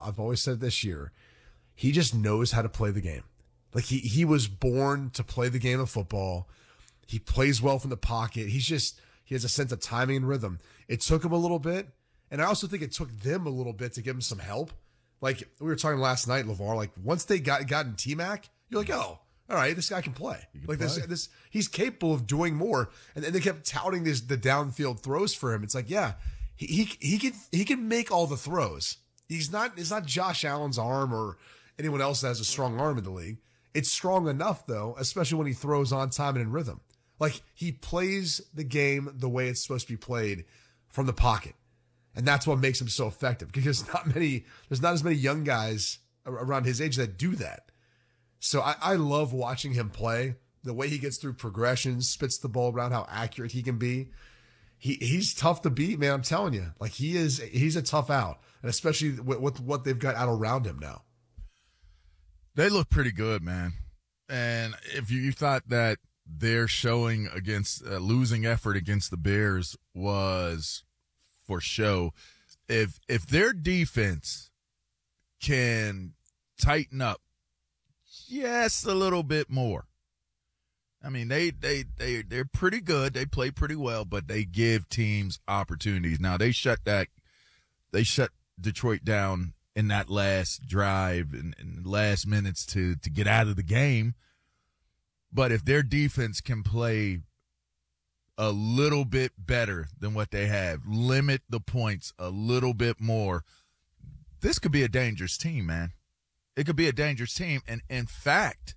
I've always said this year, he just knows how to play the game. Like he was born to play the game of football. He plays well from the pocket. He has a sense of timing and rhythm. It took him a little bit. And I also think it took them a little bit to give him some help. Like we were talking last night, LeVar, like once they got in T-Mac, you're like, oh, all right, this guy can play. This he's capable of doing more. And they kept touting the downfield throws for him. It's like, yeah, he can make all the throws. It's not Josh Allen's arm or anyone else that has a strong arm in the league. It's strong enough though, especially when he throws on time and in rhythm. Like he plays the game the way it's supposed to be played from the pocket. And that's what makes him so effective because there's not as many young guys around his age that do that. So I love watching him play, the way he gets through progressions, spits the ball around, how accurate he can be. He's tough to beat, man. I'm telling you, like he's a tough out, and especially with what they've got out around him now. They look pretty good, man. And if you thought that their showing against losing effort against the Bears was for show, if their defense can tighten up just a little bit more, I mean they're pretty good. They play pretty well, but they give teams opportunities. Now they shut Detroit down in that last drive in the last minutes to get out of the game. But if their defense can play a little bit better than what they have, limit the points a little bit more, this could be a dangerous team, man. It could be a dangerous team. And in fact,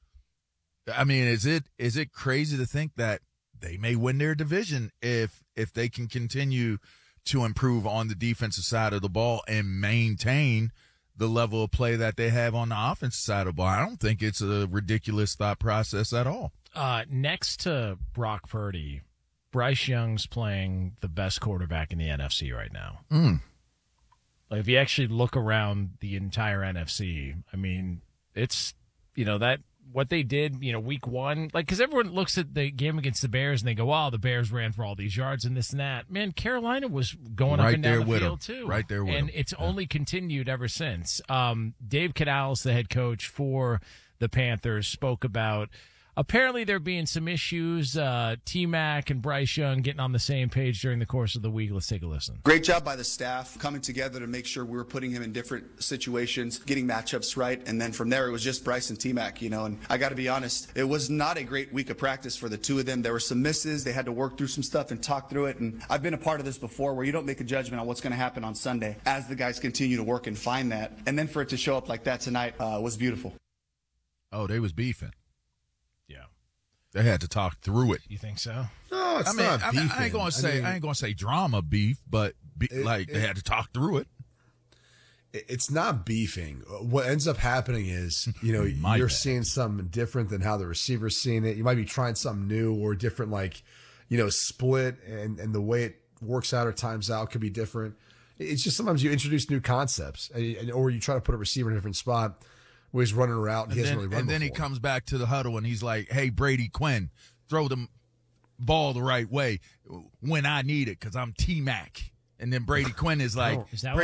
I mean, is it crazy to think that they may win their division if they can continue to improve on the defensive side of the ball and maintain the level of play that they have on the offensive side of the ball? I don't think it's a ridiculous thought process at all. Next to Brock Purdy, Bryce Young's playing the best quarterback in the NFC right now. Like if you actually look around the entire NFC, I mean, it's, that what they did, week one, like, because everyone looks at the game against the Bears and they go, wow, the Bears ran for all these yards and this and that. Man, Carolina was going up and down the field too. Right there with them. And it's only continued ever since. Dave Canales, the head coach for the Panthers, spoke about apparently there being some issues. T-Mac and Bryce Young getting on the same page during the course of the week. Let's take a listen. Great job by the staff coming together to make sure we were putting him in different situations, getting matchups right. And then from there, it was just Bryce and T-Mac, and I got to be honest, it was not a great week of practice for the two of them. There were some misses. They had to work through some stuff and talk through it. And I've been a part of this before where you don't make a judgment on what's going to happen on Sunday as the guys continue to work and find that. And then for it to show up like that tonight was beautiful. Oh, they was beefing. Yeah. They had to talk through it. You think so? No, it's not beefing. I ain't gonna say drama beef, but they had to talk through it. It's not beefing. What ends up happening is, you're seeing something different than how the receiver's seeing it. You might be trying something new or different, like, split and the way it works out or times out could be different. It's just sometimes you introduce new concepts or you try to put a receiver in a different spot where he's running a route and he hasn't really run before. And then he comes back to the huddle and he's like, hey, Brady Quinn, throw the ball the right way when I need it because I'm T-Mac. And then Brady Quinn is like,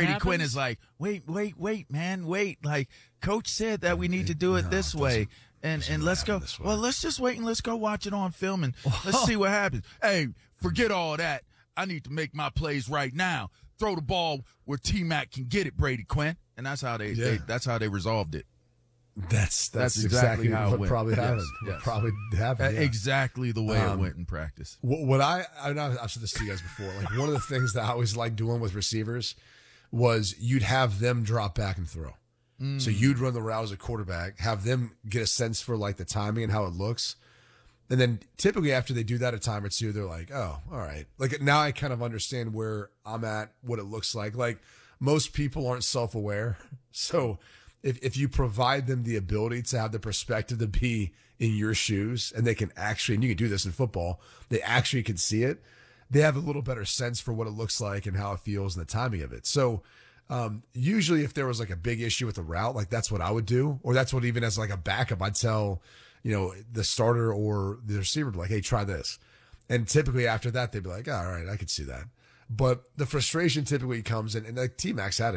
wait, man, wait. Like, coach said that we need to do it this way. And let's go. Well, let's just wait and let's go watch it on film and let's see what happens. Hey, forget all that. I need to make my plays right now. Throw the ball where T-Mac can get it, Brady Quinn. And that's how that's how they resolved it. That's exactly how it went. Probably happened. Yes. Probably happened. Yeah. Exactly the way it went in practice. What I've said this to you guys before. Like one of the things that I always liked doing with receivers was you'd have them drop back and throw. So you'd run the route as a quarterback, have them get a sense for like the timing and how it looks. And then typically after they do that a time or two, they're like, oh, all right. Like now I kind of understand where I'm at, what it looks like. Like most people aren't self-aware. So if you provide them the ability to have the perspective to be in your shoes and they can actually, and you can do this in football, they actually can see it. They have a little better sense for what it looks like and how it feels and the timing of it. So, usually if there was like a big issue with the route, like that's what I would do, or that's what even as like a backup, I'd tell, the starter or the receiver, like, hey, try this. And typically after that, they'd be like, oh, all right, I could see that. But the frustration typically comes in, and like T-Max had it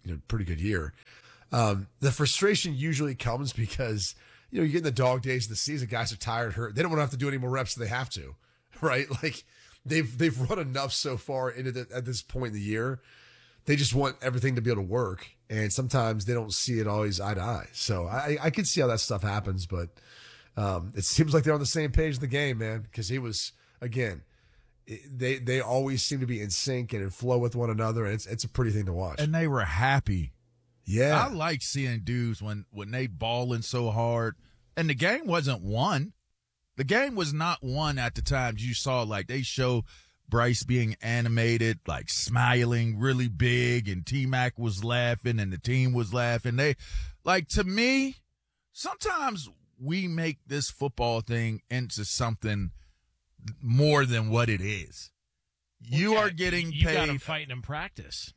pretty good year. The frustration usually comes because, you get in the dog days of the season, guys are tired, hurt. They don't want to have to do any more reps than they have to, right? Like they've run enough so far at this point in the year. They just want everything to be able to work. And sometimes they don't see it always eye to eye. So I can see how that stuff happens, but it seems like they're on the same page of the game, man, because he was, again, they always seem to be in sync and in flow with one another, and it's a pretty thing to watch. And they were happy. Yeah. I like seeing dudes when they balling so hard. And the game wasn't won. The game was not won at the times you saw, like they show Bryce being animated, like smiling really big, and T-Mac was laughing and the team was laughing. To me, sometimes we make this football thing into something more than what it is. You are getting paid. You got to fight in practice.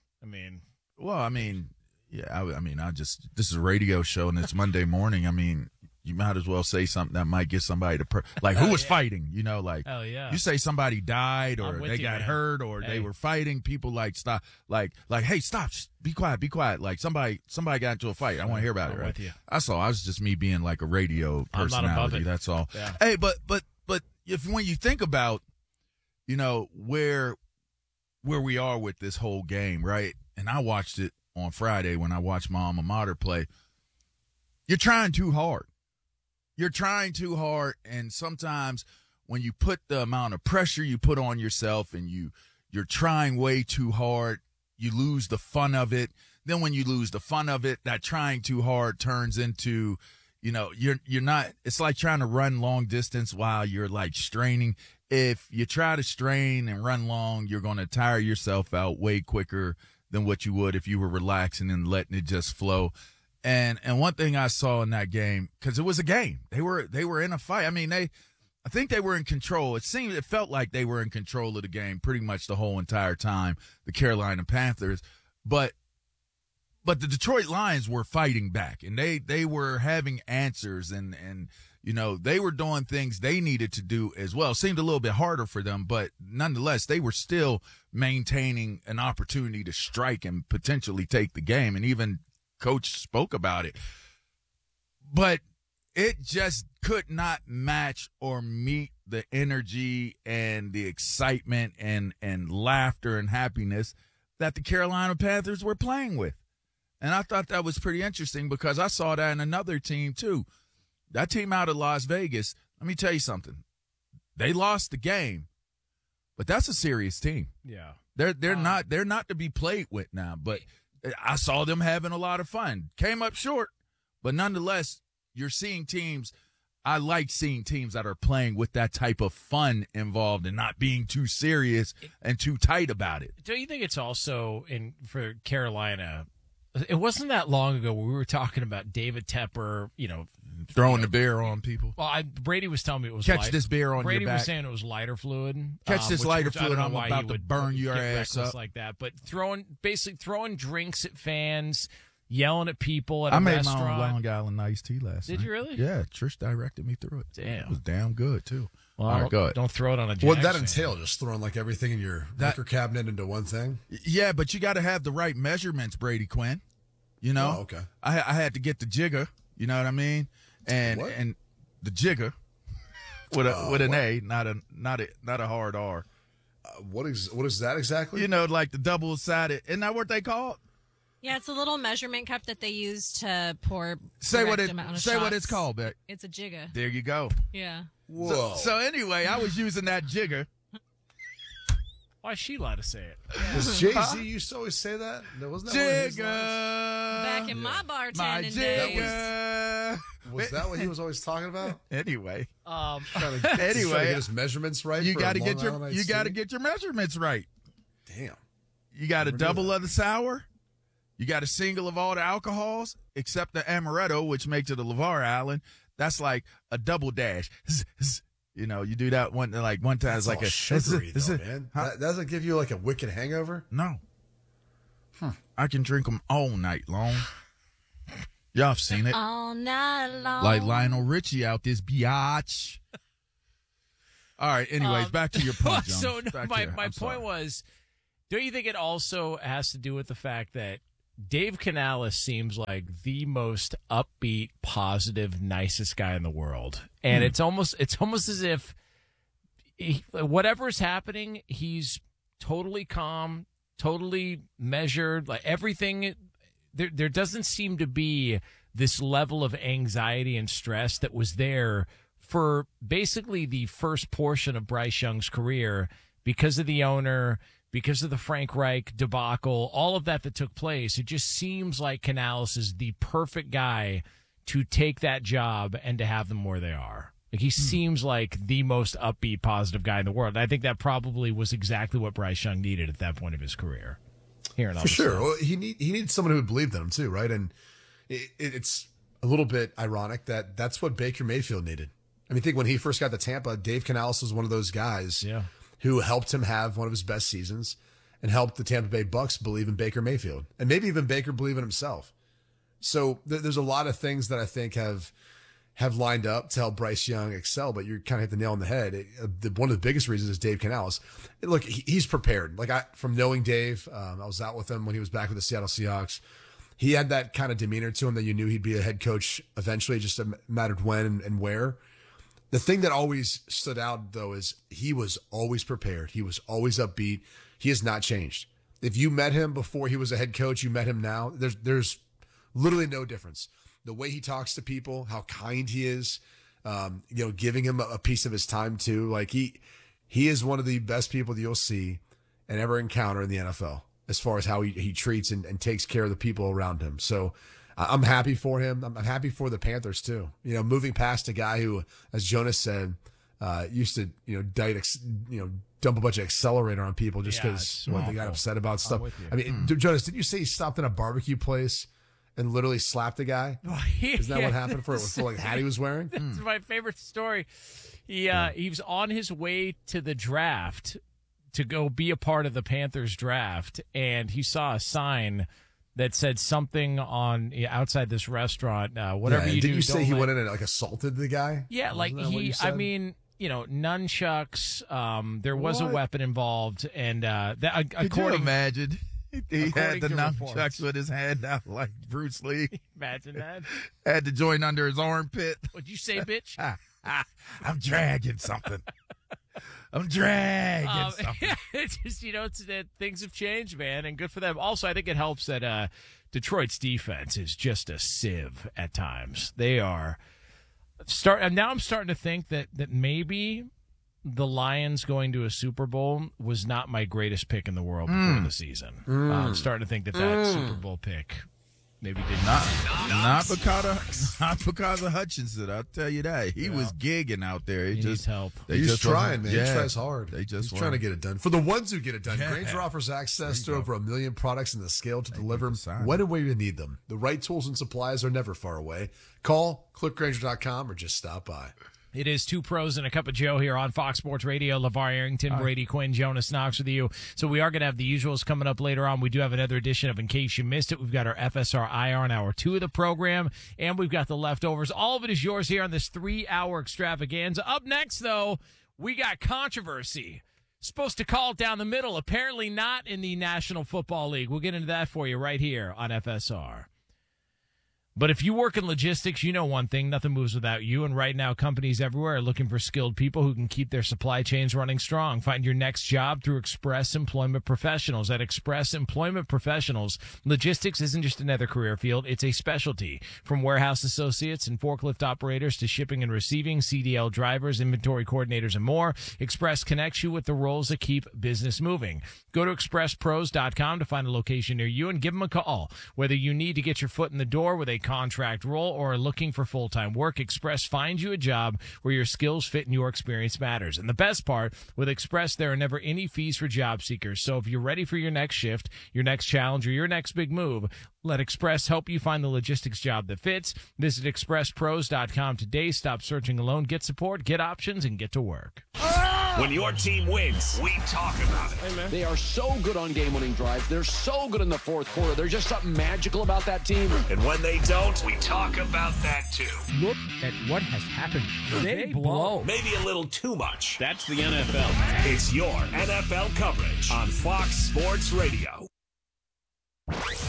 This is a radio show and it's Monday morning. You might as well say something that might get somebody to who was fighting, Oh, yeah. You say somebody died or they got hurt or they were fighting. People stop, hey, stop, be quiet. Like somebody got into a fight. I want to hear about it. Right? With you. That's all. I was just me being like a radio I'm not above personality. it. That's all. Yeah. Hey, but when you think about, where we are with this whole game, right? And I watched it on Friday when I watched my alma mater play. You're trying too hard. And sometimes when you put the amount of pressure you put on yourself and you're trying way too hard, you lose the fun of it. Then when you lose the fun of it, that trying too hard turns into, you're not, it's like trying to run long distance while you're like straining. If you try to strain and run long, you're going to tire yourself out way quicker than what you would if you were relaxing and letting it just flow. And one thing I saw in that game, because it was a game, they were in a fight. I think they were in control. It felt like they were in control of the game pretty much the whole entire time, the Carolina Panthers. But the Detroit Lions were fighting back, and they were having answers, and they were doing things they needed to do as well. It seemed a little bit harder for them, but nonetheless, they were still maintaining an opportunity to strike and potentially take the game. And even Coach spoke about it. But it just could not match or meet the energy and the excitement and laughter and happiness that the Carolina Panthers were playing with. And I thought that was pretty interesting because I saw that in another team too. That team out of Las Vegas, let me tell you something. They lost the game, but that's a serious team. Yeah. They're not to be played with now, but I saw them having a lot of fun. Came up short, but nonetheless, you're seeing teams. I like seeing teams that are playing with that type of fun involved and not being too serious and too tight about it. Don't you think it's also for Carolina? It wasn't that long ago where we were talking about David Tepper, throwing the beer on people. Well, Brady was telling me it was catch this beer on Brady your back. was saying it was lighter fluid. Catch this lighter which fluid. I'm about to burn your ass up like that. But basically throwing drinks at fans, yelling at people at a I made restaurant. my own Long Island iced tea last night. Did you really? Yeah, Trish directed me through it. Damn, it was damn good too. Well, all right, go ahead. Don't throw it on a Jackson. What did that entail? Just throwing like everything in your liquor cabinet into one thing? Yeah, but you got to have the right measurements, Brady Quinn. Oh, okay. I had to get the jigger. You know what I mean? And the jigger with an A, not a hard R. What is that exactly? Like the double-sided. Isn't that what they call it? Yeah, it's a little measurement cup that they use to pour. Say what shots. it's called, Beck. It's a jigger. There you go. Yeah. Whoa. So anyway, I was using that jigger. Why is she allowed to say it? Does Jay-Z used to always say that? Wasn't that one of his Jigger. lines? Back in my My bartending jigger. days. Was that what he was always talking about? Anyway. Trying to get his measurements right. You got to get your measurements right. Damn. You got a double of the sour. You got a single of all the alcohols, except the amaretto, which makes it a LeVar Allen. That's like a double dash. You do that one time. That's it's like all a sugary, man. Huh? That doesn't give you like a wicked hangover? No. I can drink them all night long. Y'all have seen it. All night long. Like Lionel Richie out this biatch. All right. Anyways, back to your point, John. So my point was, don't you think it also has to do with the fact that Dave Canales seems like the most upbeat, positive, nicest guy in the world. And it's almost as if whatever's happening, he's totally calm, totally measured, like everything. There doesn't seem to be this level of anxiety and stress that was there for basically the first portion of Bryce Young's career because of the owner, because of the Frank Reich debacle, all of that took place. It just seems like Canales is the perfect guy to take that job and to have them where they are. Like he seems like the most upbeat, positive guy in the world. And I think that probably was exactly what Bryce Young needed at that point of his career. For sure. Well, he needed someone who would believe in him too, right? And it's a little bit ironic that that's what Baker Mayfield needed. I mean, I think when he first got to Tampa, Dave Canales was one of those guys who helped him have one of his best seasons and helped the Tampa Bay Bucks believe in Baker Mayfield and maybe even Baker believe in himself. So there's a lot of things that I think have lined up to help Bryce Young excel, but you kind of hit the nail on the head. One of the biggest reasons is Dave Canales. Look, he's prepared. Like from knowing Dave, I was out with him when he was back with the Seattle Seahawks. He had that kind of demeanor to him that you knew he'd be a head coach eventually. It just mattered when and where. The thing that always stood out, though, is he was always prepared. He was always upbeat. He has not changed. If you met him before he was a head coach, you met him now, there's literally no difference. The way he talks to people, how kind he is, giving him a piece of his time too. Like he is one of the best people that you'll see and ever encounter in the NFL as far as how he treats and takes care of the people around him. So I'm happy for him. I'm happy for the Panthers too. Moving past a guy who, as Jonas said, used to, dump a bunch of accelerator on people just because they got upset about stuff. I mean, Jonas, did you say he stopped in a barbecue place and literally slapped a guy? Isn't that what happened for like the hat he was wearing? That's my favorite story. He was on his way to the draft to go be a part of the Panthers draft, and he saw a sign that said something on outside this restaurant. Whatever you do. Did you say he went in and like assaulted the guy? Yeah, like he. I mean, nunchucks. There was a weapon involved, and could you imagine? He had the nunchucks with his hand out like Bruce Lee. Imagine that. Had to join under his armpit. What'd you say, bitch? I'm dragging something. Something. It's just, things have changed, man, and good for them. Also, I think it helps that Detroit's defense is just a sieve at times. They are and now I'm starting to think that maybe the Lions going to a Super Bowl was not my greatest pick in the world before the season. I'm starting to think that Super Bowl pick maybe did not because of Hutchinson. I'll tell you that he was gigging out there. He needs help. He's trying, man. He tries hard. He's trying to get it done. For the ones who get it done, Grainger offers access to over 1 million products and the scale to deliver them when and where you need them. The right tools and supplies are never far away. Call, click Grainger.com, or just stop by. It is Two Pros and a Cup of Joe here on Fox Sports Radio. LeVar Arrington, Brady Quinn, Jonas Knox with you. So we are going to have the usuals coming up later on. We do have another edition of In Case You Missed It. We've got our FSR IR on hour 2 of the program, and we've got the leftovers. All of it is yours here on this 3-hour extravaganza. Up next, though, we got controversy. Supposed to call it down the middle. Apparently not in the National Football League. We'll get into that for you right here on FSR. But if you work in logistics, you know one thing, nothing moves without you. And right now, companies everywhere are looking for skilled people who can keep their supply chains running strong. Find your next job through Express Employment Professionals. At Express Employment Professionals, logistics isn't just another career field, it's a specialty. From warehouse associates and forklift operators to shipping and receiving, CDL drivers, inventory coordinators, and more, Express connects you with the roles that keep business moving. Go to expresspros.com to find a location near you and give them a call. Whether you need to get your foot in the door with a contract role or are looking for full-time work, Express finds you a job where your skills fit and your experience matters. And the best part, with Express, there are never any fees for job seekers. So if you're ready for your next shift, your next challenge, or your next big move, let Express help you find the logistics job that fits. Visit expresspros.com today. Stop searching alone. Get support, get options, and get to work. When your team wins, we talk about it. Hey, they are so good on game-winning drives. They're so good in the fourth quarter. There's just something magical about that team. And when they don't, we talk about that too. Look at what has happened. They blow. Maybe a little too much. That's the NFL. It's your NFL coverage on Fox Sports Radio.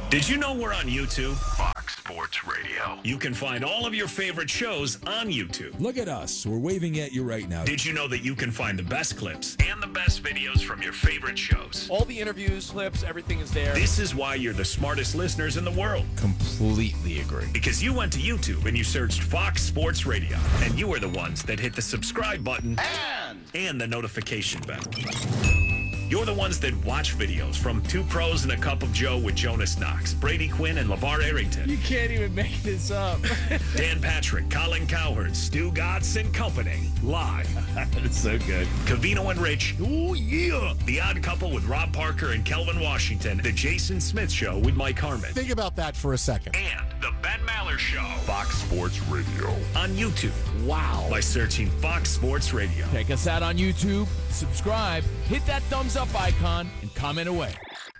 Did you know we're on YouTube? Fox Sports Radio. You can find all of your favorite shows on YouTube. Look at us. We're waving at you right now. Did you know that you can find the best clips and the best videos from your favorite shows? All the interviews, clips, everything is there. This is why you're the smartest listeners in the world. Completely agree. Because you went to YouTube and you searched Fox Sports Radio, and you were the ones that hit the subscribe button and the notification bell. You're the ones that watch videos from Two Pros and a Cup of Joe with Jonas Knox, Brady Quinn, and LeVar Arrington. You can't even make this up. Dan Patrick, Colin Cowherd, Stu Gatz and Company. Live. It's so good. Covino and Rich. Oh, yeah. The Odd Couple with Rob Parker and Kelvin Washington. The Jason Smith Show with Mike Harmon. Think about that for a second. And the Ben Maller Show. Fox Sports Radio. On YouTube. Wow. By searching Fox Sports Radio. Check us out on YouTube. Subscribe. Hit that thumbs up icon and comment away.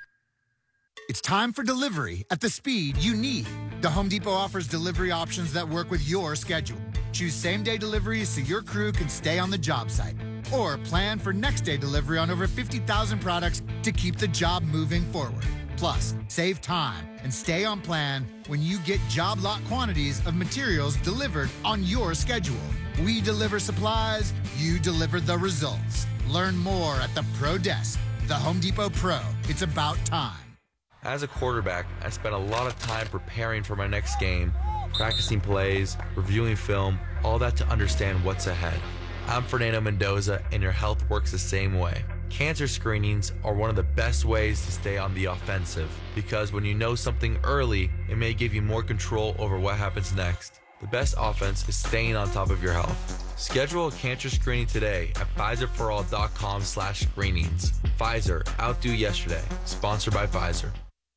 It's time for delivery at the speed you need. The Home Depot offers delivery options that work with your schedule. Choose same-day deliveries so your crew can stay on the job site. Or plan for next-day delivery on over 50,000 products to keep the job moving forward. Plus, save time and stay on plan when you get job lot quantities of materials delivered on your schedule. We deliver supplies, you deliver the results. Learn more at the Pro Desk. The Home Depot Pro. It's about time. As a quarterback, I spent a lot of time preparing for my next game, practicing plays, reviewing film, all that to understand what's ahead. I'm Fernando Mendoza, and your health works the same way. Cancer screenings are one of the best ways to stay on the offensive, because when you know something early, it may give you more control over what happens next. The best offense is staying on top of your health. Schedule a cancer screening today at PfizerForAll.com/screenings. Pfizer, outdo yesterday. Sponsored by Pfizer.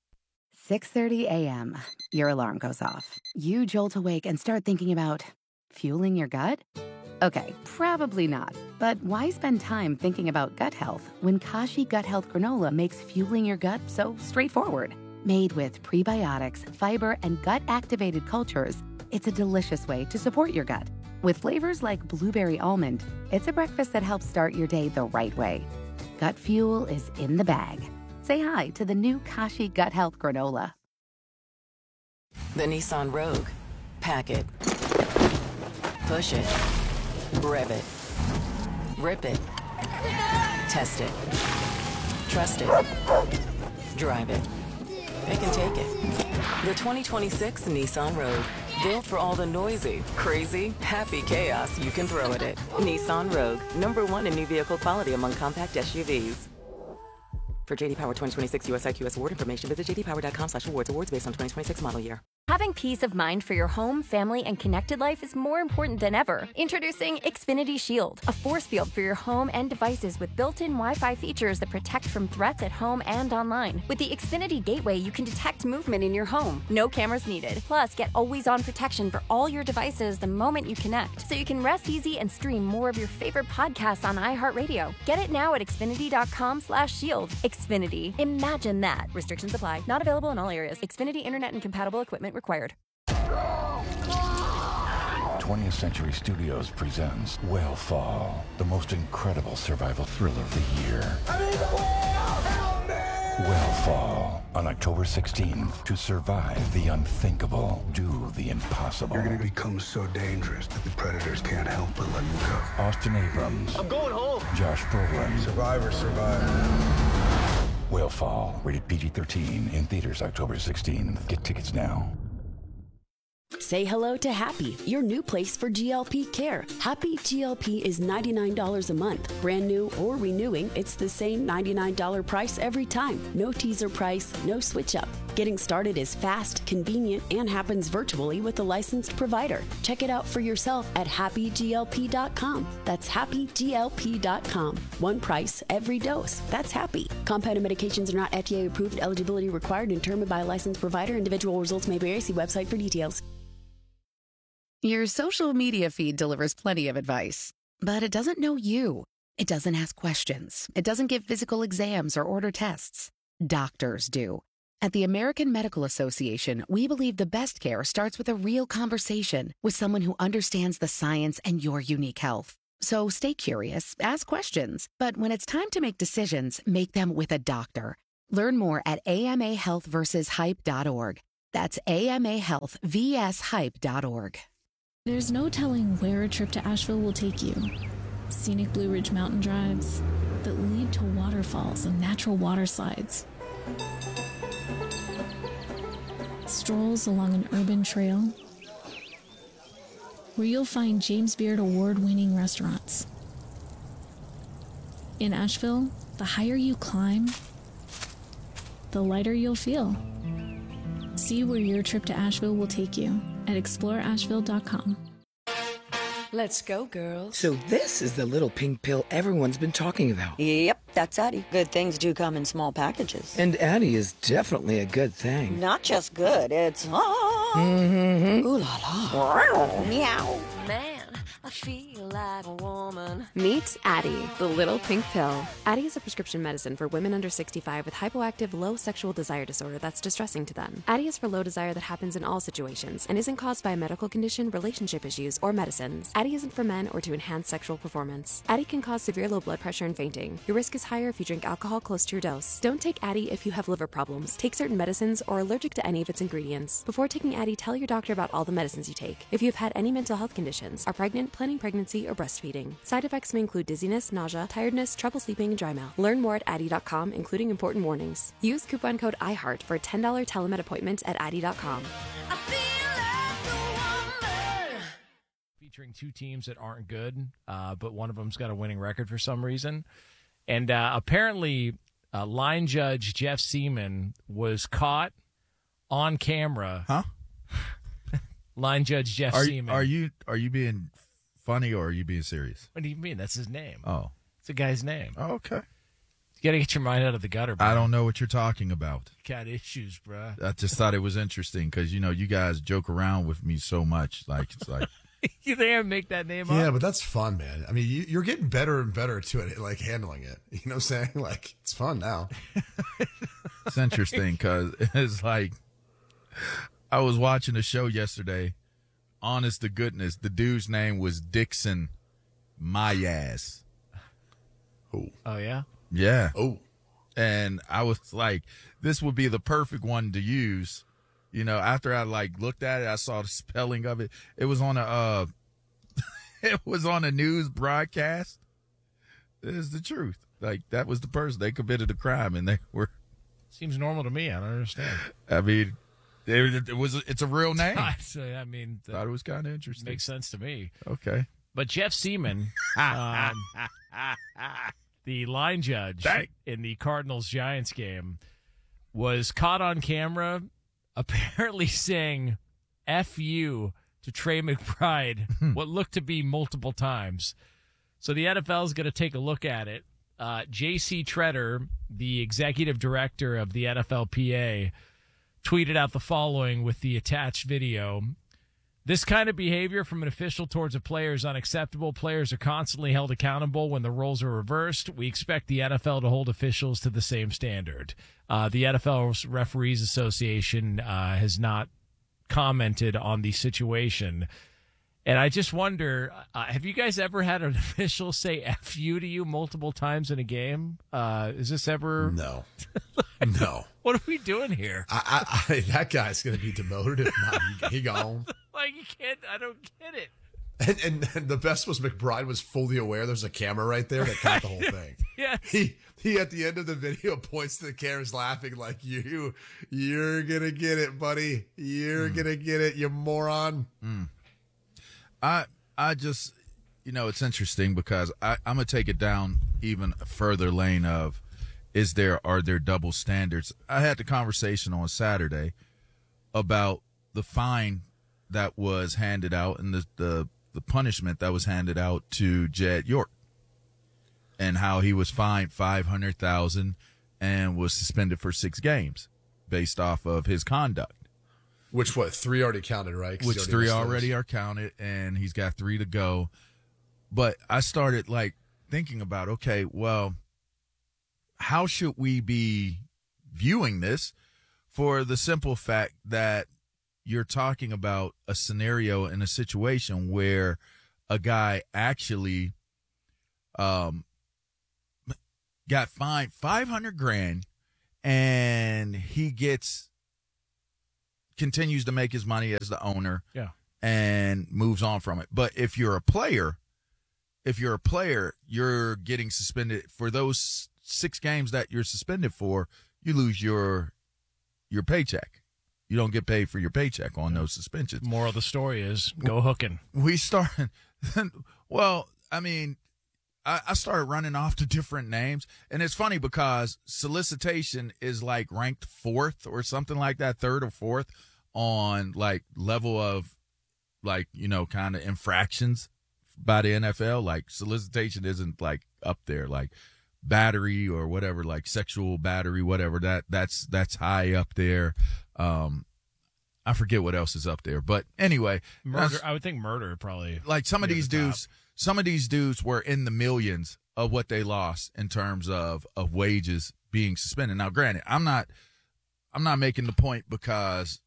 6:30 a.m. Your alarm goes off. You jolt awake and start thinking about fueling your gut? Okay, probably not. But why spend time thinking about gut health when Kashi Gut Health Granola makes fueling your gut so straightforward? Made with prebiotics, fiber, and gut-activated cultures, it's a delicious way to support your gut. With flavors like blueberry almond, it's a breakfast that helps start your day the right way. Gut fuel is in the bag. Say hi to the new Kashi Gut Health Granola. The Nissan Rogue. Pack it. Push it. Rev it. Rip it. Test it. Trust it. Drive it. It can take it. The 2026 Nissan Rogue. Built for all the noisy, crazy, happy chaos you can throw at it. Nissan Rogue. #1 in new vehicle quality among compact SUVs. For JD Power 2026 US IQS award information, visit jdpower.com/awards. Awards based on 2026 model year. Having peace of mind for your home, family, and connected life is more important than ever. Introducing Xfinity Shield, a force field for your home and devices with built-in Wi-Fi features that protect from threats at home and online. With the Xfinity Gateway, you can detect movement in your home. No cameras needed. Plus, get always-on protection for all your devices the moment you connect, so you can rest easy and stream more of your favorite podcasts on iHeartRadio. Get it now at Xfinity.com/shield. Xfinity. Imagine that. Restrictions apply. Not available in all areas. Xfinity Internet and compatible equipment required. 20th Century Studios presents Whale the most incredible survival thriller of the year. Whale on October 16th. To survive the unthinkable, do the impossible. You're going to become so dangerous that the predators can't help but let you go. Austin Abrams. I'm going home. Josh Brolin. Survivor. Whale, rated PG-13, in theaters October 16th. Get tickets now. Say hello to Happy, your new place for GLP care. Happy GLP is $99 a month. Brand new or renewing, it's the same $99 price every time. No teaser price, no switch up. Getting started is fast, convenient, and happens virtually with a licensed provider. Check it out for yourself at happyglp.com. That's happyglp.com. One price, every dose. That's Happy. Compounded medications are not FDA approved. Eligibility required and determined by a licensed provider. Individual results may vary. See website for details. Your social media feed delivers plenty of advice, but it doesn't know you. It doesn't ask questions. It doesn't give physical exams or order tests. Doctors do. At the American Medical Association, we believe the best care starts with a real conversation with someone who understands the science and your unique health. So stay curious, ask questions, but when it's time to make decisions, make them with a doctor. Learn more at amahealthversushype.org. That's amahealthvshype.org. There's no telling where a trip to Asheville will take you. Scenic Blue Ridge mountain drives that lead to waterfalls and natural water slides. Strolls along an urban trail where you'll find James Beard award-winning restaurants. In Asheville, the higher you climb, the lighter you'll feel. See where your trip to Asheville will take you at exploreasheville.com. Let's go, girls. So this is the little pink pill everyone's been talking about. Yep, that's Addie. Good things do come in small packages. And Addie is definitely a good thing. Not just good, it's... Mm-hmm. Ooh la la. Meow. Man, I feel like a woman. Meet Addie, the little pink pill. Addie is a prescription medicine for women under 65 with hypoactive low sexual desire disorder that's distressing to them. Addie is for low desire that happens in all situations and isn't caused by a medical condition, relationship issues, or medicines. Addie isn't for men or to enhance sexual performance. Addie can cause severe low blood pressure and fainting. Your risk is higher if you drink alcohol close to your dose. Don't take Addie if you have liver problems, take certain medicines, or are allergic to any of its ingredients. Before taking Addie, tell your doctor about all the medicines you take. If you have had any mental health conditions, are pregnant, planning pregnancy, or breastfeeding. Side effects may include dizziness, nausea, tiredness, trouble sleeping, and dry mouth. Learn more at Addie.com, including important warnings. Use coupon code IHEART for a $10 telemed appointment at Addie.com. Featuring two teams that aren't good, but one of them's got a winning record for some reason. And apparently, line judge Jeff Seaman was caught on camera. Huh? Line judge Jeff Seaman. Are you being funny or are you being serious? What do you mean? That's his name. Oh. It's a guy's name. Oh, okay. You got to get your mind out of the gutter, bro. I don't know what you're talking about. Got issues, bro. I just thought it was interesting because, you guys joke around with me so much. Like, it's like... You think I make that name up? Yeah, but that's fun, man. I mean, you're getting better and better to it, like handling it. You know what I'm saying? Like, it's fun now. It's interesting because it's like I was watching a show yesterday. Honest to goodness, the dude's name was Dixon Mayas. Oh, yeah? Yeah. Oh. And I was like, this would be the perfect one to use. After I looked at it, I saw the spelling of it. It was on a news broadcast. It's the truth. Like, that was the person. They committed a crime and they were. Seems normal to me. I don't understand. I mean, it's a real name. So, I mean, thought it was kind of interesting. Makes sense to me. Okay. But Jeff Seaman, the line judge in the Cardinals-Giants game, was caught on camera apparently saying F you to Trey McBride what looked to be multiple times. So the NFL is going to take a look at it. J.C. Treader, the executive director of the NFLPA, tweeted out the following with the attached video. This kind of behavior from an official towards a player is unacceptable. Players are constantly held accountable when the roles are reversed. We expect the NFL to hold officials to the same standard. The NFL Referees Association has not commented on the situation. And I just wonder, have you guys ever had an official say F you to you multiple times in a game? Is this ever? No. No. What are we doing here? That guy's going to be demoted if not. He gone. Like, you can't, I don't get it. And the best was McBride was fully aware there's a camera right there that caught the whole thing. Yeah. He at the end of the video points to the cameras laughing like, you're going to get it, buddy. You're going to get it, you moron. I just, it's interesting because I'm going to take it down even a further lane of, are there double standards? I had the conversation on Saturday about the fine that was handed out and the punishment that was handed out to Jed York and how he was fined $500,000 and was suspended for 6 games based off of his conduct. Which 3 already counted, right? Which 3 already are counted, and he's got 3 to go. But I started thinking about, okay, well, how should we be viewing this for the simple fact that you're talking about a scenario in a situation where a guy actually got fined $500,000 and he continues to make his money as the owner, and moves on from it. But if you're a player, you're getting suspended for those 6 games that you're suspended for. You lose your paycheck. You don't get paid for your paycheck on those suspensions. Moral of the story is go hooking. We started. Well, I mean, I started running off to different names, and it's funny because solicitation is like ranked 4th or something like that, 3rd or 4th on like level of like, kind of infractions by the NFL. Like solicitation isn't like up there, like battery or whatever, like sexual battery, whatever, that's high up there. I forget what else is up there, but anyway, murder. I would think murder probably. Like some of these dudes were in the millions of what they lost in terms of wages being suspended. Now, granted, I'm not making the point because,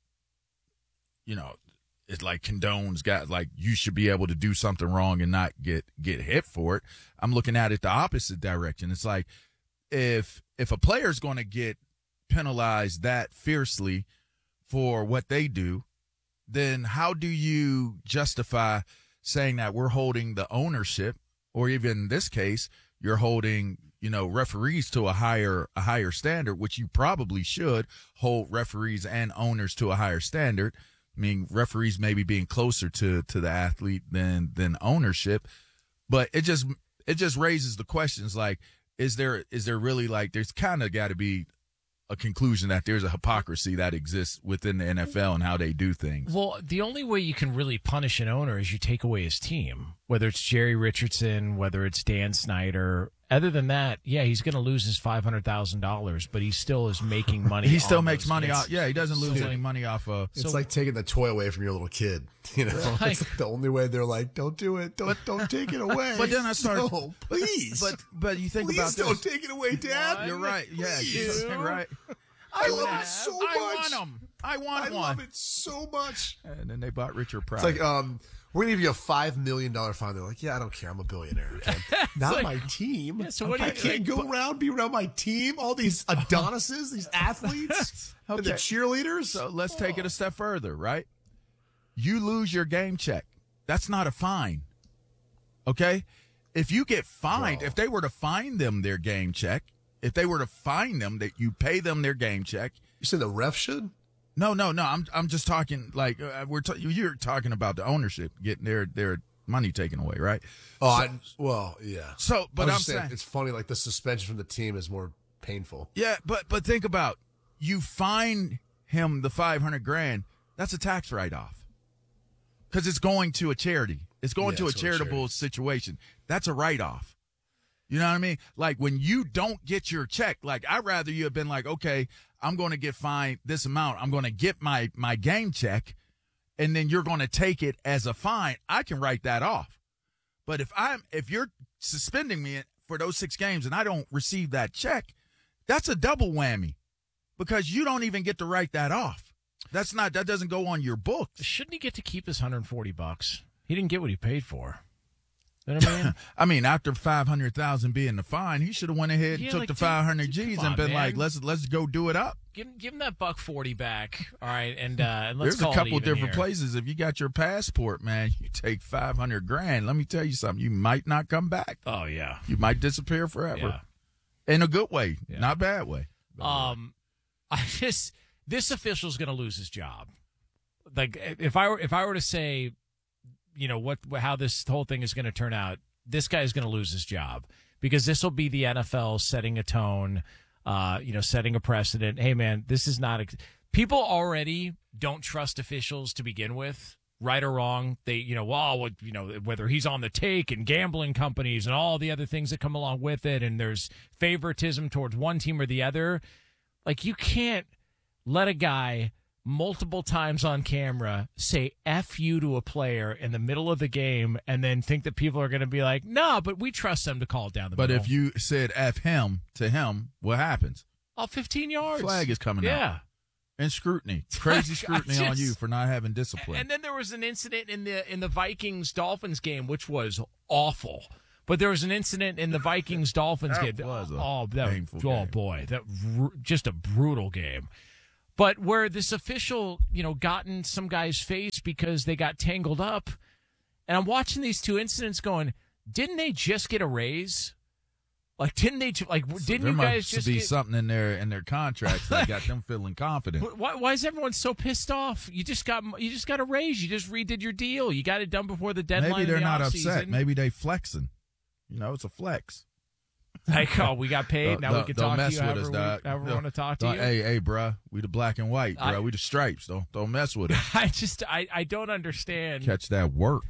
it like condones guys, like you should be able to do something wrong and not get hit for it. I'm looking at it the opposite direction. It's like if a player's going to get penalized that fiercely for what they do, then how do you justify saying that we're holding the ownership, or even in this case, you're holding, referees to a higher standard, which you probably should hold referees and owners to a higher standard. I mean, referees maybe being closer to the athlete than ownership, but it just raises the questions like, is there really like, there's kind of got to be a conclusion that there's a hypocrisy that exists within the NFL and how they do things. Well, the only way you can really punish an owner is you take away his team, whether it's Jerry Richardson, whether it's Dan Snyder. Other than that, yeah, he's going to lose his $500,000, but he still is making money. He still makes money off. Yeah, he doesn't lose any money off of. It's like taking the toy away from your little kid. It's like the only way they're like, don't do it. Don't take it away. But then I started, no, please. But you think please about this. Don't take it away, Dad. You're right. Yeah, you're right. I love it so much. I want them. I want one. I love it so much. And then they bought Richard Pryor. It's like, we're going to give you a $5 million fine. They're like, yeah, I don't care. I'm a billionaire. Okay? Not like, my team. Yeah, so I can't go around, be around my team, all these Adonises, these athletes, and the cheerleaders. So let's take it a step further, right? You lose your game check. That's not a fine. Okay? If you get fined, if they were to fine them their game check, if they were to fine them, that you pay them their game check. You said the ref should? No. I'm just talking like you're talking about the ownership getting their money taken away, right? Oh, yeah. So, but I'm saying it's funny. Like the suspension from the team is more painful. Yeah, but think about, you fine him the $500,000. That's a tax write-off because it's going to a charity. It's going to a charitable situation. That's a write-off. You know what I mean? Like when you don't get your check, like I'd rather you have been like, okay, I'm going to get fined this amount. I'm going to get my game check, and then you're going to take it as a fine. I can write that off. But if you're suspending me for those 6 games and I don't receive that check, that's a double whammy because you don't even get to write that off. That doesn't go on your books. Shouldn't he get to keep his $140? He didn't get what he paid for. You know what I mean? I mean, after $500,000 being the fine, he should have went ahead and took the 500 G's and been like, let's go do it up. Give him that $140 back, all right, and let's There's call a couple it even different here. places. If you got your passport, man, you take $500,000. Let me tell you something. You might not come back. Oh yeah, you might disappear forever. Yeah. In a good way, not bad way. This official's going to lose his job. Like if I were to say, you know how this whole thing is going to turn out, this guy is going to lose his job because this will be the NFL setting a tone, setting a precedent. Hey man, this is not people already don't trust officials to begin with, right or wrong. They, whether he's on the take and gambling companies and all the other things that come along with it, and there's favoritism towards one team or the other. Like you can't let a guy multiple times on camera say F you to a player in the middle of the game and then think that people are going to be like, no, but we trust them to call it down the middle. But if you said F him to him, what happens? 15 yards. Flag is coming out. Yeah. And scrutiny. Crazy scrutiny on you for not having discipline. And then there was an incident in the Vikings-Dolphins game, which was awful, But there was an incident in the Vikings-Dolphins game. Painful game. Boy, just a brutal game. But where this official, got in some guy's face because they got tangled up, and I'm watching these two incidents going, didn't they just get a raise? Like, didn't they? Didn't you guys just be something in their contracts that got them feeling confident? Why is everyone so pissed off? You just got a raise. You just redid your deal. You got it done before the deadline. Maybe they're not upset. Season. Maybe they flexing. It's a flex. Like, we got paid. Now we can talk to you however we want to talk to you. Hey, bruh. We the black and white, bruh. We the stripes. Don't mess with it. I don't understand. Catch that work.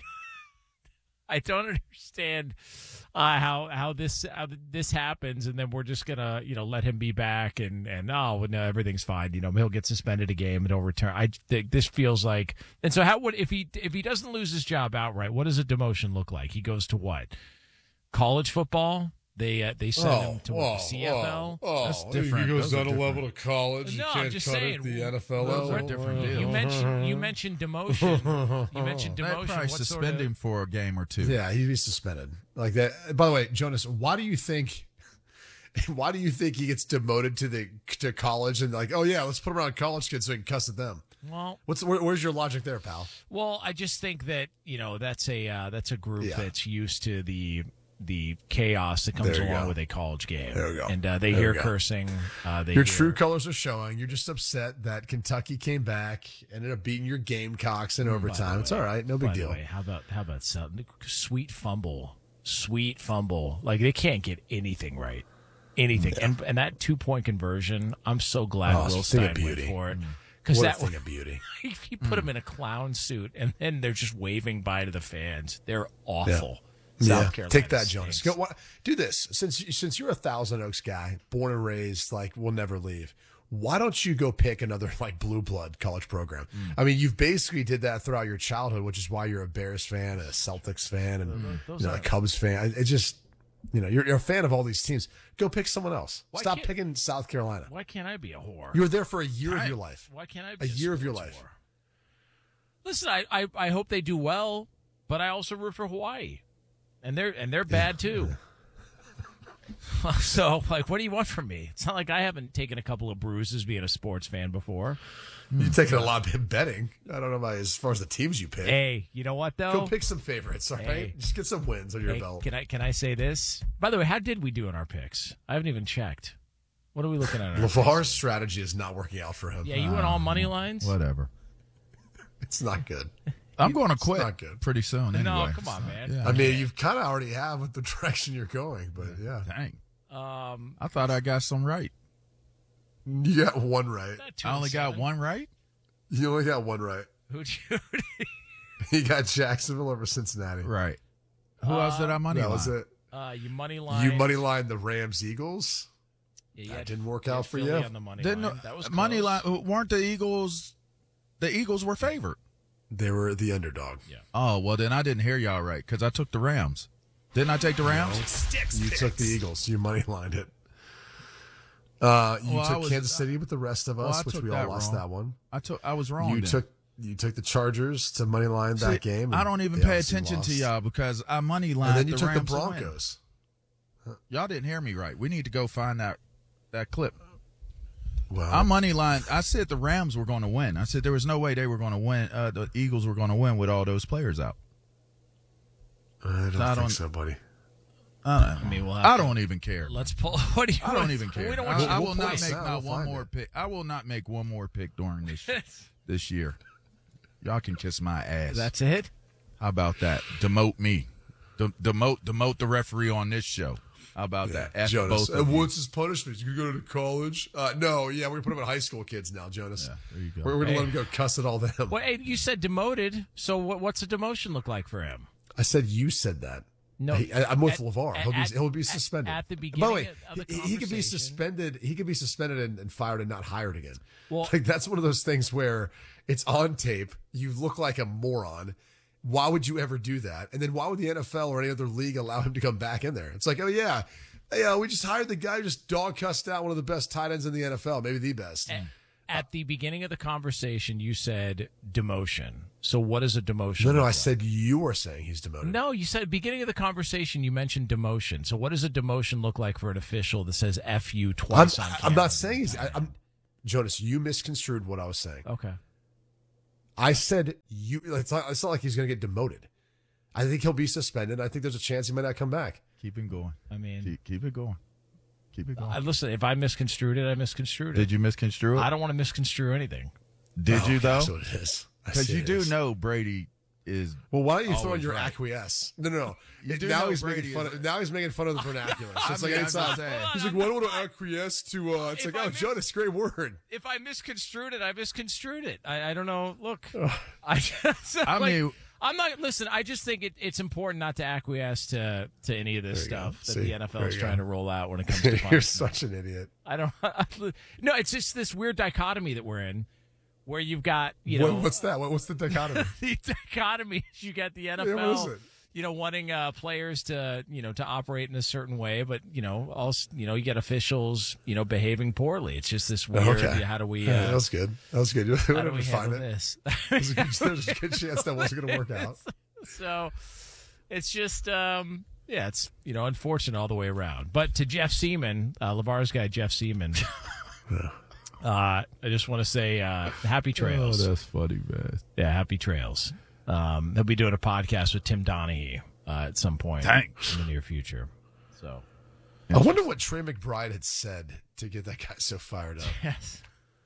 I don't understand how this happens, and then we're just gonna let him be back, and no, everything's fine. He'll get suspended a game and he'll return. I think this feels like, and so if he doesn't lose his job outright, what does a demotion look like? He goes to what? College football? They send him to the CFL. That's different. He goes down a level to college. No, you can't I'm just cut saying. it the NFL. Those are different deals. You mentioned demotion. They'd probably suspend him for a game or two. Yeah, he'd be suspended like that. By the way, Jonas, why do you think he gets demoted to college and like, oh yeah, let's put him around college kids so he can cuss at them? Well, where's your logic there, pal? Well, I just think that that's a group that's used to the chaos that comes along with a college game. There we go. And they hear cursing. Your true colors are showing. You're just upset that Kentucky came back, ended up beating your Gamecocks in overtime. It's all right. No big deal. By the way, how about something? Sweet fumble. Like, they can't get anything right. Anything. Yeah. And that 2-point conversion, I'm so glad Will Stein went for it. Because what a thing of beauty. He put him in a clown suit, and then they're just waving by to the fans. They're awful. South Carolina. Take that, Jonas. Do this. Since you're a Thousand Oaks guy, born and raised, like, will never leave. Why don't you go pick another like blue blood college program? I mean, you've basically did that throughout your childhood, which is why you're a Bears fan, a Celtics fan, and a Cubs fan. It just, you're a fan of all these teams. Go pick someone else. Stop picking South Carolina. Why can't I be a whore? You were there for a year of your life. Why can't I be a year of your life? Whore? Listen, I hope they do well, but I also root for Hawaii. And they're bad too. So, like, what do you want from me? It's not like I haven't taken a couple of bruises being a sports fan before. You've taken a lot of betting. I don't know about as far as the teams you pick. Hey, you know what though? Go pick some favorites, all right? Just get some wins on your belt. Can I say this? By the way, how did we do in our picks? I haven't even checked. What are we looking at? LeVar's strategy is not working out for him. Yeah, you went all money lines. Whatever. It's not good. I'm going to quit pretty soon. Anyway. No, come on, man. Yeah. I mean, you've kind of already have with the direction you're going, but yeah. Dang. I thought I got some right. You got one right. I only got one right? You only got one right. Who'd you? You got Jacksonville over Cincinnati. Right. Who else did I money line? That was it. You money line. You money line the Rams Eagles. Yeah, that didn't work out for Philly you. On the money line. That was close. Money line. Weren't the Eagles? The Eagles were favored. They were the underdog. Yeah. Oh, well, then I didn't hear y'all right because I took the Rams. Didn't I take the Rams? You took the Eagles. You money lined it. You took Kansas City with the rest of us, which we all lost that one. I was wrong. You took the Chargers to money line that game. I don't even pay attention to y'all because I money lined. And then you took Rams the Broncos. Y'all didn't hear me right. We need to go find that clip. Well, I money line. I said the Rams were going to win. I said there was no way they were going to win. The Eagles were going to win with all those players out. I don't think so, buddy. I mean, I don't even care. Let's pull. What do you? I don't even care. We don't want I will not make not one more pick. I will not make one more pick during this year. Y'all can kiss my ass. That's it. How about that? Demote me. Demote the referee on this show. How about that? F Jonas. both of you. What's his punishment? You go to college? No, yeah, we're going to put him in high school kids now, Jonas. Yeah, there you go. We're going to let him go cuss at all them. Well, hey, you said demoted, so what's a demotion look like for him? I said you said that. No, I'm with LeVar. He'll be suspended. At the beginning by the way, of the he could be suspended. He could be suspended and fired and not hired again. Well, like that's one of those things where it's on tape. You look like a moron. Why would you ever do that? And then why would the NFL or any other league allow him to come back in there? It's like, oh yeah, hey, we just hired the guy who just dog cussed out one of the best tight ends in the NFL, maybe the best. At the beginning of the conversation, you said demotion. So what is a demotion? No, look I like? said you were saying he's demoted. No, you said at the beginning of the conversation you mentioned demotion. So what does a demotion look like for an official that says F you twice on camera? I'm not saying he's... Jonas, you misconstrued what I was saying. Okay. I said you... It's not like he's going to get demoted. I think he'll be suspended. I think there's a chance he might not come back. Keep him going. I mean... Keep it going. Keep it going. Listen, if I misconstrued it, I misconstrued it. Did you misconstrue it? I don't want to misconstrue anything. Did you, though? That's what it is. Because you do know Brady is... Well, why don't you throw in always your right. acquiesce? No. You do now know he's Brady making fun. Now he's making fun of the vernacular. So it's like I'm anytime just saying. he's like, "Why don't I acquiesce to?" It's like, "Oh, Jonas, great word." If I misconstrued it, I misconstrued it. I don't know. Look, I'm not. Listen, I just think it's important not to acquiesce to any of this stuff that the NFL is trying to roll out when it comes to punishment. You're such an idiot. I don't. No, it's just this weird dichotomy that we're in, where you've got What's that? What's the dichotomy? The dichotomy is you got the NFL. Yeah, what is it? Wanting players to operate in a certain way, but also you get officials behaving poorly. It's just this weird. Okay. How do we? That was good. That was good. How do we handle this? this? There's a good chance that wasn't going to work out. So it's just it's unfortunate all the way around. But to Jeff Seaman, LeVar's guy Jeff Seaman, I just want to say happy trails. Oh, that's funny, man. Yeah, happy trails. He'll be doing a podcast with Tim Donaghy at some point in the near future. So, I wonder what Trey McBride had said to get that guy so fired up. Yes.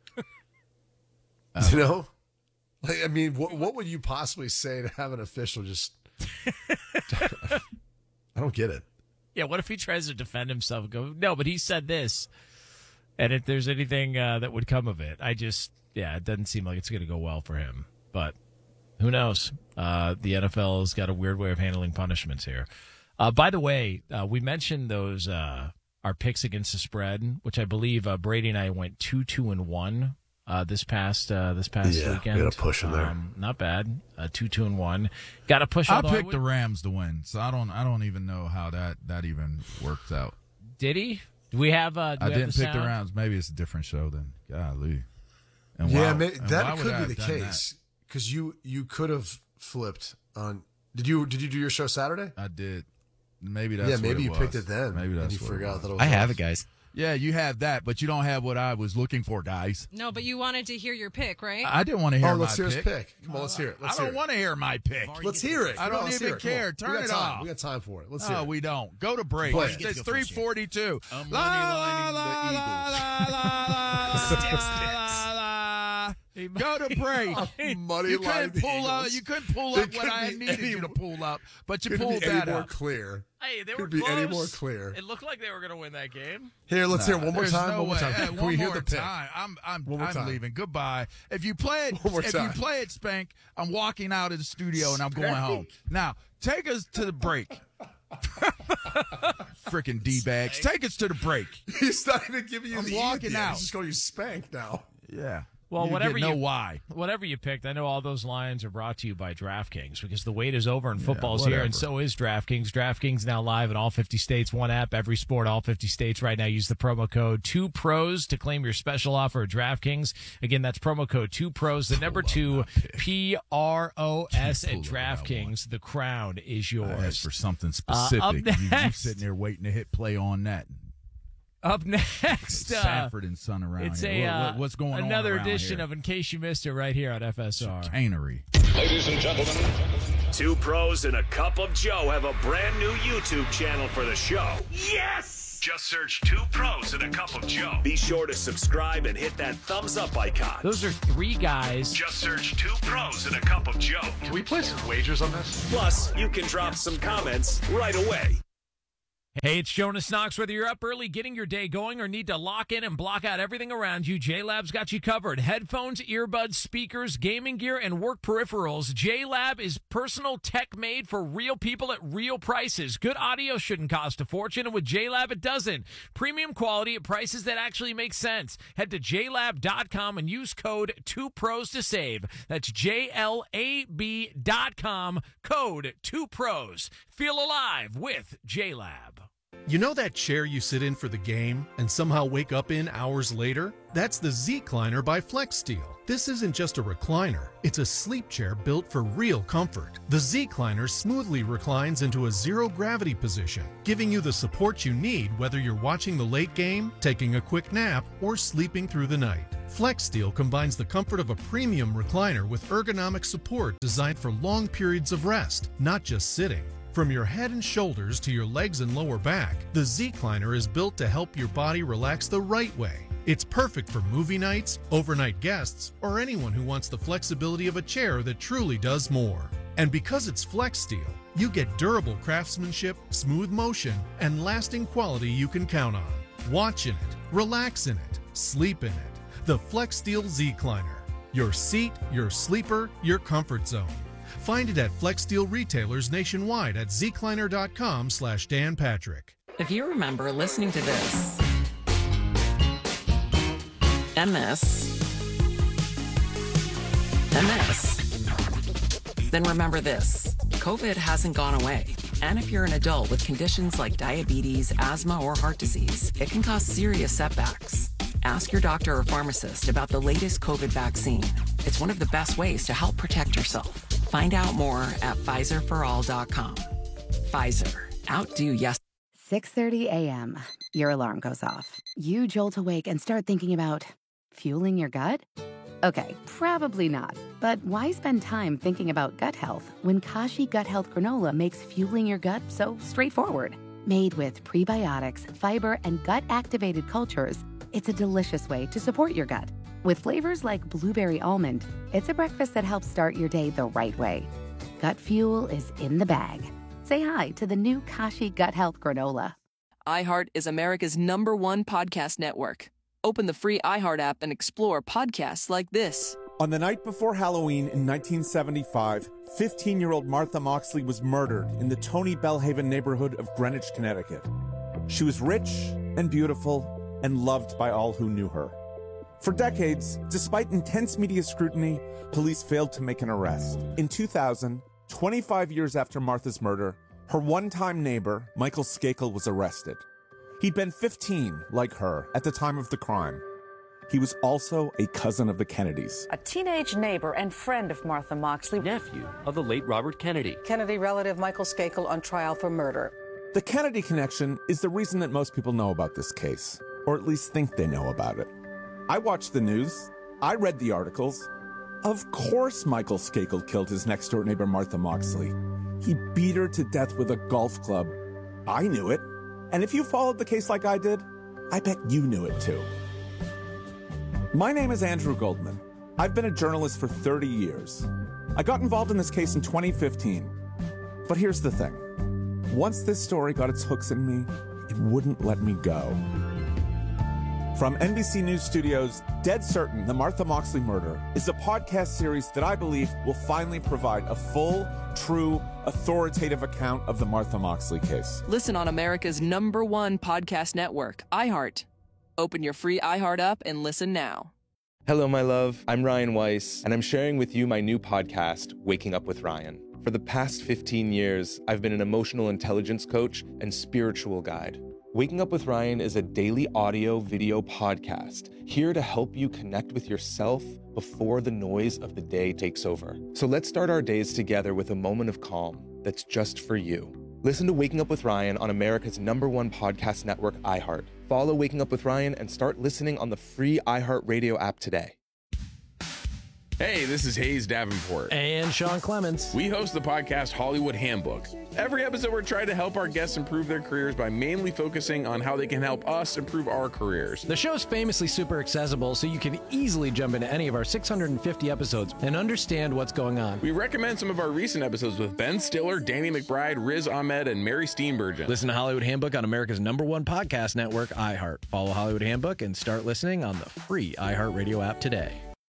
I mean, what would you possibly say to have an official just? I don't get it. Yeah, what if he tries to defend himself and go, no, but he said this, and if there's anything that would come of it, it doesn't seem like it's going to go well for him, but. Who knows? The NFL has got a weird way of handling punishments here. By the way, we mentioned those our picks against the spread, which I believe Brady and I went 2-2-1 this past weekend. We got a push in there. Not bad. 2-2-1. Got a push. I picked the Rams to win, so I don't even know how that even worked out. Did he? Do we have? I didn't pick the Rams. Maybe it's a different show then. Golly. And that could be the case. Because you could have flipped on. Did you do your show Saturday? I did. Maybe that's maybe what you it picked was. it then. Maybe that's and you what forgot that it was. I have it, guys. Yeah, you have that, but you don't have what I was looking for, guys. No, but you wanted to hear your pick, right? I didn't want to hear my pick. Let's hear his pick. Come on, let's hear it. I don't want to hear my pick. Let's hear it. I don't even care. Turn it off. We got time for it. Let's hear it. No, we don't. Go to break. It's 3:42. I'm moneylining the Eagles. Go to break. Money You couldn't pull up what I needed you to pull up, but you pulled that any more up. clear. Hey, they could were be close. any more clear. It looked like they were going to win that game. Here, let's hear it one more There's time. no One more way. time. Hey, Can one we hear more the pick? time. I'm One more time. leaving. Goodbye. If you play it, time. you play it, Spank, I'm walking out of the studio and I'm going home. Now, take us to the break. Freaking D-bags. Take us to the break. He's not even giving you I'm the walking out. He's just going to use Spank now. Yeah. Well, you whatever know why. Whatever you picked, I know all those lines are brought to you by DraftKings because the wait is over and football's whatever. here, and so is DraftKings. DraftKings now live in all 50 states. One app, every sport, all 50 states. Right now, use the promo code 2pros to claim your special offer at DraftKings. Again, that's promo code 2pros, the number 2, PROS at DraftKings. The crown is yours. I asked for something specific. You sitting there waiting to hit play on that. Up next, Sanford and Son around it's here. What's going on another around edition here? of In Case You Missed It right here on FSR. Chicanery. Ladies and gentlemen, 2 pros and a cup of Joe have a brand new YouTube channel for the show. Yes! Just search 2 pros and a cup of Joe. Be sure to subscribe and hit that thumbs up icon. Those are 3 guys. Just search 2 pros and a cup of Joe. Can we place some wagers on this? Plus, you can drop some comments right away. Hey, it's Jonas Knox. Whether you're up early getting your day going or need to lock in and block out everything around you, JLab's got you covered. Headphones, earbuds, speakers, gaming gear, and work peripherals. JLab is personal tech made for real people at real prices. Good audio shouldn't cost a fortune, and with JLab, it doesn't. Premium quality at prices that actually make sense. Head to JLab.com and use code 2pros to save. That's JLAB.com, code 2pros. Feel alive with JLab. You know that chair you sit in for the game and somehow wake up in hours later? That's the Z-Cliner by FlexSteel. This isn't just a recliner, it's a sleep chair built for real comfort. The Z-Cliner smoothly reclines into a zero-gravity position, giving you the support you need whether you're watching the late game, taking a quick nap, or sleeping through the night. FlexSteel combines the comfort of a premium recliner with ergonomic support designed for long periods of rest, not just sitting. From your head and shoulders to your legs and lower back, the Z-Cliner is built to help your body relax the right way. It's perfect for movie nights, overnight guests, or anyone who wants the flexibility of a chair that truly does more. And because it's FlexSteel, you get durable craftsmanship, smooth motion, and lasting quality you can count on. Watch in it, relax in it, sleep in it. The FlexSteel Z-Cliner. Your seat, your sleeper, your comfort zone. Find it at FlexSteel retailers nationwide at zcliner.com/Dan Patrick. If you remember listening to this, and this, and this, then remember this. COVID hasn't gone away. And if you're an adult with conditions like diabetes, asthma, or heart disease, it can cause serious setbacks. Ask your doctor or pharmacist about the latest COVID vaccine. It's one of the best ways to help protect yourself. Find out more at PfizerForAll.com. Pfizer. Outdo yes. 6:30 a.m. Your alarm goes off. You jolt awake and start thinking about fueling your gut? Okay, probably not. But why spend time thinking about gut health when Kashi Gut Health Granola makes fueling your gut so straightforward? Made with prebiotics, fiber, and gut-activated cultures, it's a delicious way to support your gut. With flavors like blueberry almond, it's a breakfast that helps start your day the right way. Gut fuel is in the bag. Say hi to the new Kashi Gut Health Granola. iHeart is America's #1 podcast network. Open the free iHeart app and explore podcasts like this. On the night before Halloween in 1975, 15-year-old Martha Moxley was murdered in the Tony Bellhaven neighborhood of Greenwich, Connecticut. She was rich and beautiful and loved by all who knew her. For decades, despite intense media scrutiny, police failed to make an arrest. In 2000, 25 years after Martha's murder, her one-time neighbor, Michael Skakel, was arrested. He'd been 15, like her, at the time of the crime. He was also a cousin of the Kennedys. A teenage neighbor and friend of Martha Moxley. Nephew of the late Robert Kennedy. Kennedy relative Michael Skakel on trial for murder. The Kennedy connection is the reason that most people know about this case, or at least think they know about it. I watched the news. I read the articles. Of course Michael Skakel killed his next-door neighbor Martha Moxley. He beat her to death with a golf club. I knew it. And if you followed the case like I did, I bet you knew it too. My name is Andrew Goldman. I've been a journalist for 30 years. I got involved in this case in 2015. But here's the thing. Once this story got its hooks in me, it wouldn't let me go. From NBC News Studios, Dead Certain, The Martha Moxley Murder is a podcast series that I believe will finally provide a full, true, authoritative account of the Martha Moxley case. Listen on America's #1 podcast network, iHeart. Open your free iHeart app and listen now. Hello, my love. I'm Ryan Weiss, and I'm sharing with you my new podcast, Waking Up with Ryan. For the past 15 years, I've been an emotional intelligence coach and spiritual guide. Waking Up with Ryan is a daily audio video podcast here to help you connect with yourself before the noise of the day takes over. So let's start our days together with a moment of calm that's just for you. Listen to Waking Up with Ryan on America's #1 podcast network, iHeart. Follow Waking Up with Ryan and start listening on the free iHeart Radio app today. Hey, this is Hayes Davenport. And Sean Clements. We host the podcast Hollywood Handbook. Every episode, we're trying to help our guests improve their careers by mainly focusing on how they can help us improve our careers. The show's famously super accessible, so you can easily jump into any of our 650 episodes and understand what's going on. We recommend some of our recent episodes with Ben Stiller, Danny McBride, Riz Ahmed, and Mary Steenburgen. Listen to Hollywood Handbook on America's #1 podcast network, iHeart. Follow Hollywood Handbook and start listening on the free iHeart Radio app today.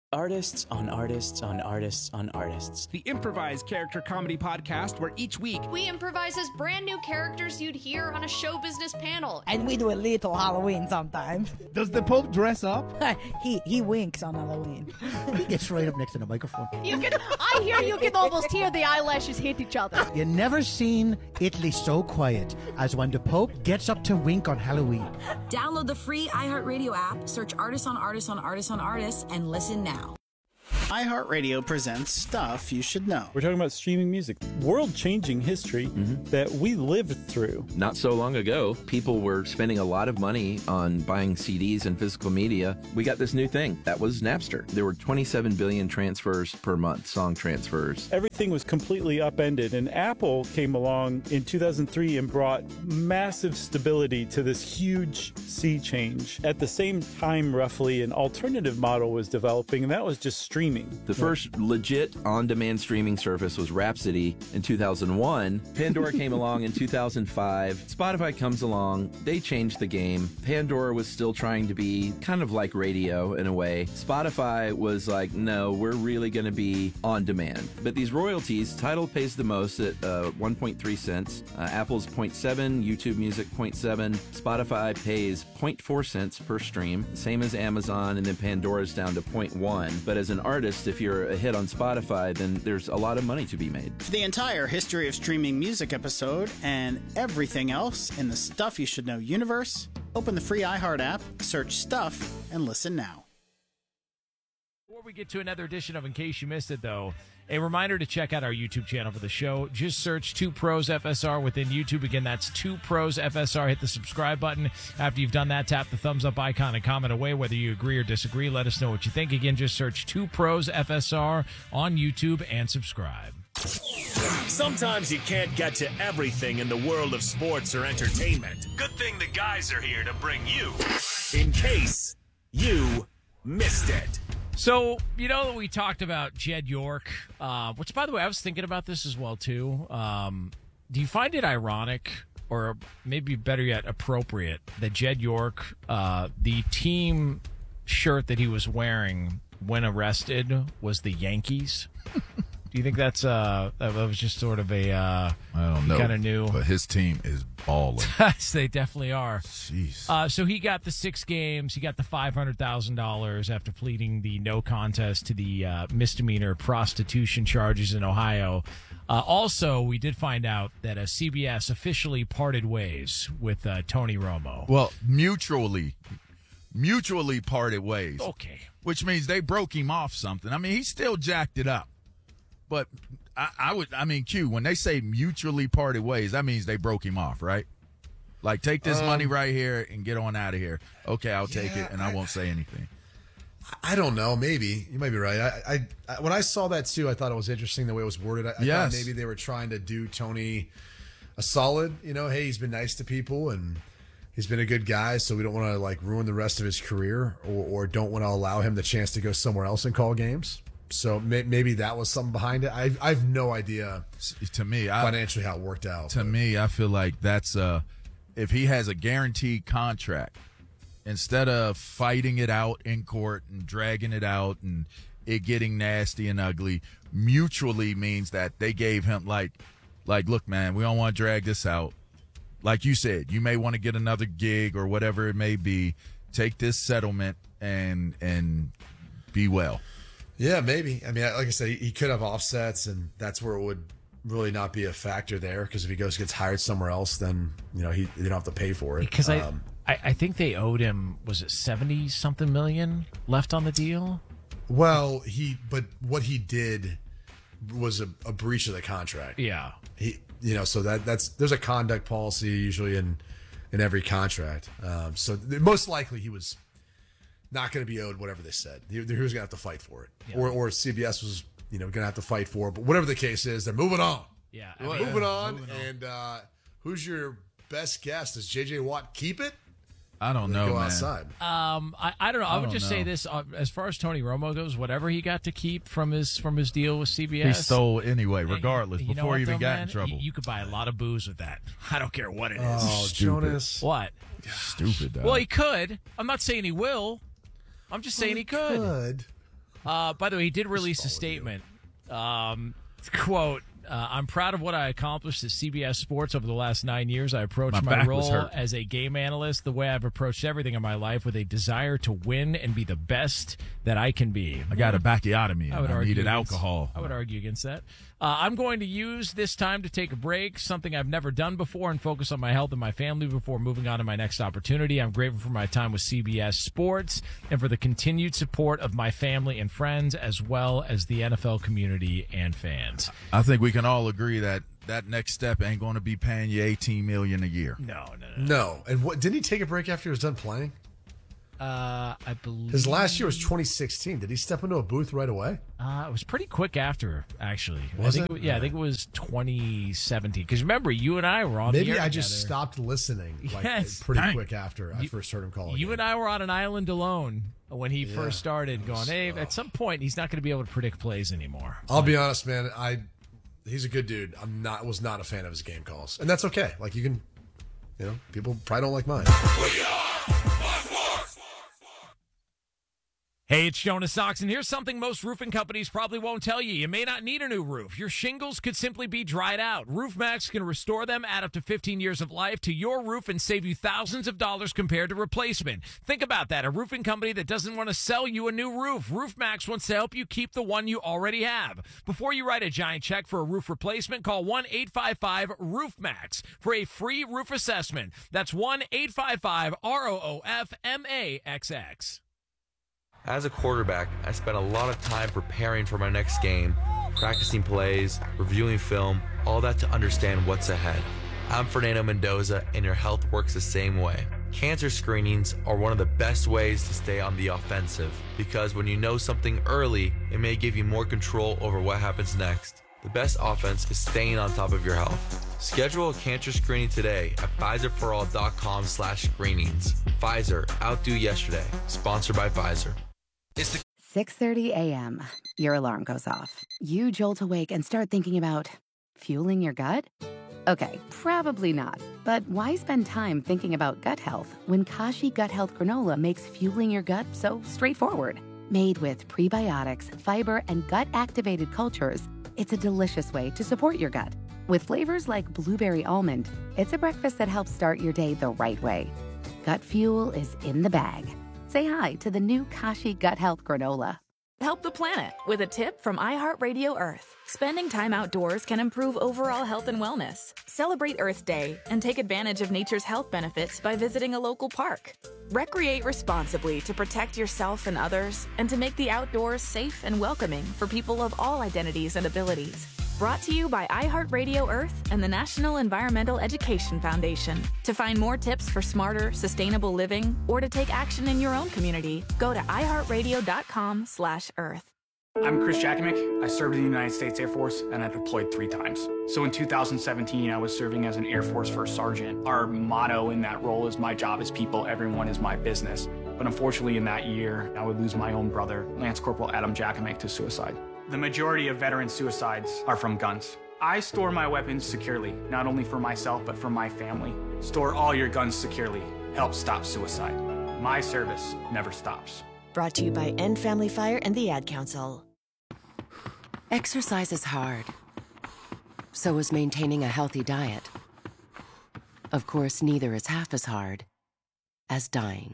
Artists on artists on artists on artists. The improvised character comedy podcast where each week we improvise as brand new characters you'd hear on a show business panel. And we do a little Halloween sometimes. Does the Pope dress up? he winks on Halloween. He gets right up next to the microphone. I hear you can almost hear the eyelashes hit each other. You never seen Italy so quiet as when the Pope gets up to wink on Halloween. Download the free iHeartRadio app, search Artists on Artists on Artists on Artists, and listen now. iHeartRadio presents Stuff You Should Know. We're talking about streaming music, world-changing history that we lived through. Not so long ago, people were spending a lot of money on buying CDs and physical media. We got this new thing. That was Napster. There were 27 billion transfers per month, song transfers. Everything was completely upended, and Apple came along in 2003 and brought massive stability to this huge sea change. At the same time, roughly, an alternative model was developing, and that was just streaming. The first legit on-demand streaming service was Rhapsody in 2001. Pandora came along in 2005. Spotify comes along. They changed the game. Pandora was still trying to be kind of like radio in a way. Spotify was like, no, we're really going to be on demand. But these royalties, Tidal pays the most at 1.3 cents. Apple's 0.7, YouTube Music 0.7. Spotify pays 0.4 cents per stream, same as Amazon, and then Pandora's down to 0.1. But as an artist, if you're a hit on Spotify, then there's a lot of money to be made. For the entire history of streaming music episode and everything else in the Stuff You Should Know universe, open the free iHeart app, search Stuff, and listen now. Before we get to another edition of In Case You Missed It, though, a reminder to check out our YouTube channel for the show. Just search 2 Pros FSR within YouTube. Again, that's 2 Pros FSR. Hit the subscribe button. After you've done that, tap the thumbs up icon and comment away whether you agree or disagree. Let us know what you think. Again, just search 2 Pros FSR on YouTube and subscribe. Sometimes you can't get to everything in the world of sports or entertainment. Good thing the guys are here to bring you In Case You Missed It. So, you know, we talked about Jed York, which, by the way, I was thinking about this as well, too. Do you find it ironic, or maybe better yet, appropriate, that Jed York, the team shirt that he was wearing when arrested was the Yankees? Do you think that was just sort of a I don't know, kind of new? But his team is balling. They definitely are. Jeez. So he got the 6 games. He got the $500,000 after pleading the no contest to the misdemeanor prostitution charges in Ohio. Also, we did find out that CBS officially parted ways with Tony Romo. Well, mutually parted ways. Okay. Which means they broke him off something. I mean, he still jacked it up. But I mean, Q, when they say mutually parted ways, that means they broke him off, right? Like, take this money right here and get on out of here. Okay, I'll take it, and I won't say anything. I don't know. Maybe. You might be right. I when I saw that, too, I thought it was interesting the way it was worded. I thought maybe they were trying to do Tony a solid. You know, hey, he's been nice to people, and he's been a good guy, so we don't want to, like, ruin the rest of his career or don't want to allow him the chance to go somewhere else and call games. So maybe that was something behind it. I've no idea. To me, financially how it worked out. To me, I feel like that's if he has a guaranteed contract, instead of fighting it out in court and dragging it out and it getting nasty and ugly, mutually means that they gave him like, look, man, we don't want to drag this out. Like you said, you may want to get another gig or whatever it may be. Take this settlement and be well. Yeah, maybe. I mean, like I said, he could have offsets, and that's where it would really not be a factor there. Because if he gets hired somewhere else, then they don't have to pay for it. Because I think they owed him, was it 70-something million left on the deal? Well, but what he did was a breach of the contract. Yeah. So there's a conduct policy usually in every contract. So most likely he was not going to be owed whatever they said. He was going to have to fight for it. Yeah. Or CBS was, going to have to fight for it. But whatever the case is, they're moving on. Yeah. Moving on. And who's your best guess? Does J.J. Watt keep it? I don't know, go man. outside. I don't know. I would just say this: as far as Tony Romo goes, whatever he got to keep from his deal with CBS, he stole anyway, regardless. Before he even got in trouble, you could buy a lot of booze with that. I don't care what it is. Oh, Jonas, what? Stupid. Well, he could. I'm not saying he will. I'm just saying he could. By the way, he did release a statement. Quote, I'm proud of what I accomplished at CBS Sports over the last 9 years. I approached my role as a game analyst the way I've approached everything in my life, with a desire to win and be the best that I can be. I got a backiotomy. I needed alcohol. I would argue against that. I'm going to use this time to take a break, something I've never done before, and focus on my health and my family before moving on to my next opportunity. I'm grateful for my time with CBS Sports and for the continued support of my family and friends, as well as the NFL community and fans. I think we can all agree that next step ain't going to be paying you $18 million a year. No. And didn't he take a break after he was done playing? I believe his last year was 2016. Did he step into a booth right away? It was pretty quick after, actually. Was I think it was 2017. Because remember, you and I were on Maybe the air I just together. stopped listening quick after I first heard him call. You and I were on an island alone when he first started, going, hey, at some point, he's not going to be able to predict plays anymore. I'll be honest, man. He's a good dude. Was not a fan of his game calls. And that's okay. Like, you can, people probably don't like mine. Hey, it's Jonas Sox, and here's something most roofing companies probably won't tell you. You may not need a new roof. Your shingles could simply be dried out. RoofMax can restore them, add up to 15 years of life to your roof, and save you thousands of dollars compared to replacement. Think about that. A roofing company that doesn't want to sell you a new roof. RoofMax wants to help you keep the one you already have. Before you write a giant check for a roof replacement, call 1-855-ROOFMAX for a free roof assessment. That's 1-855-ROOFMAXX. As a quarterback, I spent a lot of time preparing for my next game, practicing plays, reviewing film, all that to understand what's ahead. I'm Fernando Mendoza, and your health works the same way. Cancer screenings are one of the best ways to stay on the offensive, because when you know something early, it may give you more control over what happens next. The best offense is staying on top of your health. Schedule a cancer screening today at PfizerForAll.com/screenings. Pfizer, outdo yesterday. Sponsored by Pfizer. 6:30 a.m. Your alarm goes off. You jolt awake and start thinking about fueling your gut? Okay, probably not. But why spend time thinking about gut health when Kashi Gut Health Granola makes fueling your gut so straightforward? Made with prebiotics, fiber, and gut-activated cultures, it's a delicious way to support your gut. With flavors like blueberry almond, it's a breakfast that helps start your day the right way. Gut fuel is in the bag. Say hi to the new Kashi Gut Health Granola. Help the planet with a tip from iHeartRadio Earth. Spending time outdoors can improve overall health and wellness. Celebrate Earth Day and take advantage of nature's health benefits by visiting a local park. Recreate responsibly to protect yourself and others, and to make the outdoors safe and welcoming for people of all identities and abilities. Brought to you by iHeartRadio Earth and the National Environmental Education Foundation. To find more tips for smarter, sustainable living, or to take action in your own community, go to iHeartRadio.com/Earth. I'm Chris Jackimick. I served in the United States Air Force, and I deployed 3 times. So in 2017, I was serving as an Air Force First Sergeant. Our motto in that role is, my job is people, everyone is my business. But unfortunately in that year, I would lose my own brother, Lance Corporal Adam Jackimick, to suicide. The majority of veteran suicides are from guns. I store my weapons securely, not only for myself, but for my family. Store all your guns securely. Help stop suicide. My service never stops. Brought to you by End Family Fire and the Ad Council. Exercise is hard. So is maintaining a healthy diet. Of course, neither is half as hard as dying.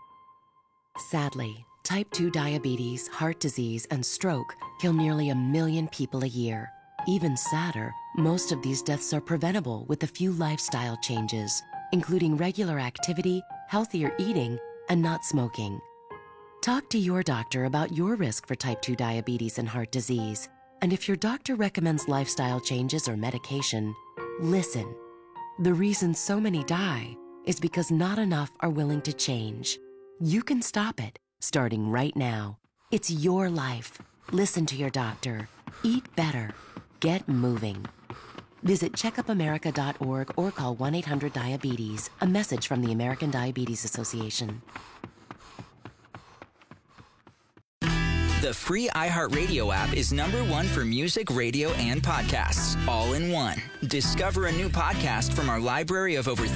Sadly, type 2 diabetes, heart disease, and stroke kill nearly 1 million people a year. Even sadder, most of these deaths are preventable with a few lifestyle changes, including regular activity, healthier eating, and not smoking. Talk to your doctor about your risk for type 2 diabetes and heart disease. And if your doctor recommends lifestyle changes or medication, listen. The reason so many die is because not enough are willing to change. You can stop it, starting right now. It's your life. Listen to your doctor. Eat better. Get moving. Visit checkupamerica.org or call 1-800-DIABETES. A message from the American Diabetes Association. The free iHeartRadio app is #1 for music, radio, and podcasts, all in one. Discover a new podcast from our library of over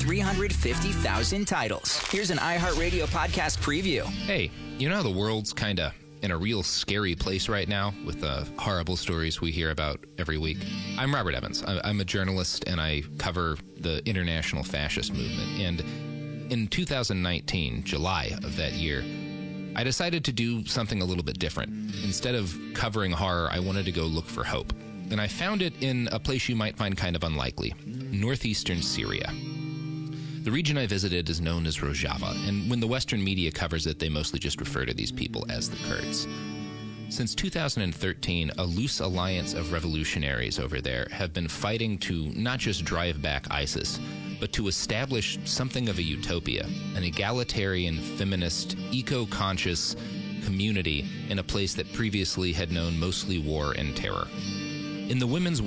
350,000 titles. Here's an iHeartRadio podcast preview. Hey, you know how the world's kind of in a real scary place right now with the horrible stories we hear about every week. I'm Robert Evans. I'm a journalist, and I cover the international fascist movement. And in 2019, July of that year, I decided to do something a little bit different. Instead of covering horror, I wanted to go look for hope. And I found it in a place you might find kind of unlikely, northeastern Syria. The region I visited is known as Rojava, and when the Western media covers it, they mostly just refer to these people as the Kurds. Since 2013, a loose alliance of revolutionaries over there have been fighting to not just drive back ISIS, but to establish something of a utopia, an egalitarian, feminist, eco-conscious community in a place that previously had known mostly war and terror. In the women's